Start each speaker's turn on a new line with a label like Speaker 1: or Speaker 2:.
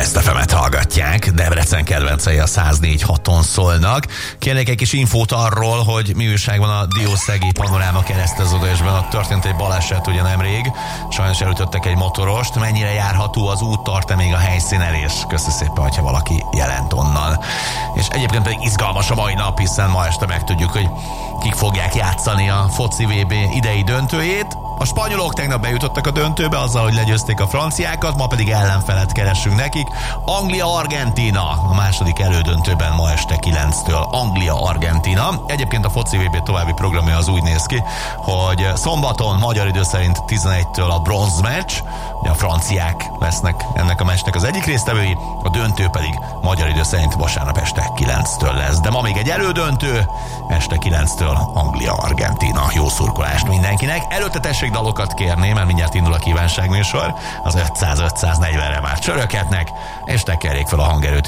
Speaker 1: Best FM-et hallgatják, Debrecen kedvencei a 104.6-on szólnak. Kérnék egy kis infót arról, hogy mi újság van a Diószegi Panoráma kereszteződésben. Ott történt egy baleset ugye nemrég, sajnos elütöttek egy motorost. Mennyire járható az út, tart-e még a helyszínen, és köszi szépen, hogyha valaki jelent onnan. És egyébként pedig izgalmas a mai nap, hiszen ma este megtudjuk, hogy kik fogják játszani a foci VB idei döntőjét. A spanyolok tegnap bejutottak a döntőbe azzal, hogy legyőzték a franciákat, ma pedig ellenfelet keresünk nekik. Anglia-Argentína a második elődöntőben ma este 9-től. Anglia-Argentína. Egyébként a foci VB további programja az úgy néz ki, hogy szombaton magyar idő szerint 11-től a bronz meccs, a franciák lesznek ennek a meccsnek az egyik résztvevői, a döntő pedig magyar idő szerint vasárnap este 9-től lesz. De ma még egy elődöntő, este 9-től Anglia-Argentína. Jó szurkolást mindenkinek. Előtte tessék dalokat kérni, mert mindjárt indul a kívánságműsor. Az 500-540-re már csöröketnek, és tekerjék fel a hangerőt